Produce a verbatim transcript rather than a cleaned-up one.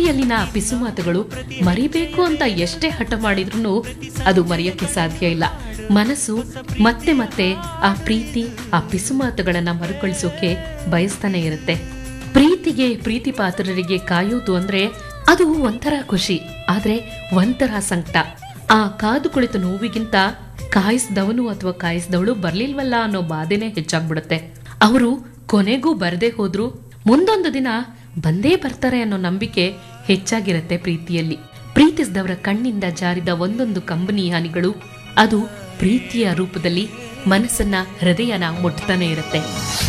ಪ್ರೀತಿಯಲ್ಲಿನ ಪಿಸುಮಾತುಗಳು ಮರಿಬೇಕು ಅಂತ ಎಷ್ಟೇ ಹಠ ಮಾಡಿದ್ರು ಅದು ಮರೆಯಕ್ಕೆ ಸಾಧ್ಯ ಇಲ್ಲ. ಮನಸ್ಸು ಮತ್ತೆ ಮತ್ತೆ ಆ ಪ್ರೀತಿ ಆ ಪಿಸುಮಾತುಗಳನ್ನ ಮರುಕಳಿಸೋಕೆ ಬಯಸ್ತಾನೆ ಇರುತ್ತೆ. ಪ್ರೀತಿಗೆ ಪ್ರೀತಿ ಪಾತ್ರರಿಗೆ ಕಾಯೋದು ಅಂದ್ರೆ ಅದು ಒಂಥರ ಖುಷಿ, ಆದ್ರೆ ಒಂಥರ ಸಂಕಟ. ಆ ಕಾದು ಕುಳಿತ ನೋವಿಗಿಂತ ಕಾಯಿಸ್ದವನು ಅಥವಾ ಕಾಯಿಸ್ದವಳು ಬರ್ಲಿಲ್ವಲ್ಲ ಅನ್ನೋ ಬಾಧೆನೆ ಹೆಚ್ಚಾಗ್ಬಿಡುತ್ತೆ. ಅವರು ಕೊನೆಗೂ ಬರದೇ ಹೋದ್ರು ಮುಂದೊಂದು ದಿನ ಬಂದೇ ಬರ್ತಾರೆ ಅನ್ನೋ ನಂಬಿಕೆ ಹೆಚ್ಚಾಗಿರುತ್ತೆ ಪ್ರೀತಿಯಲ್ಲಿ. ಪ್ರೀತಿಸಿದವರ ಕಣ್ಣಿಂದ ಜಾರಿದ ಒಂದೊಂದು ಕಂಬನಿ ಹನಿಗಳು ಅದು ಪ್ರೀತಿಯ ರೂಪದಲ್ಲಿ ಮನಸ್ಸನ್ನ ಹೃದಯನ ಮುಟ್ತಾನೆ ಇರುತ್ತೆ.